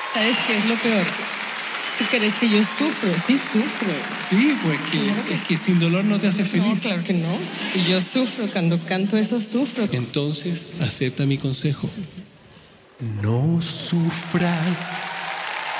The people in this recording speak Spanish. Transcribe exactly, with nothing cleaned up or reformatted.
¿Sabes qué es lo peor? ¿Tú crees que yo sufro? Sí sufro. Sí, pues que, Claro que es que sí. sin dolor no te hace No, feliz. claro que no. Y yo sufro, cuando canto eso sufro. Entonces, acepta mi consejo. No sufras.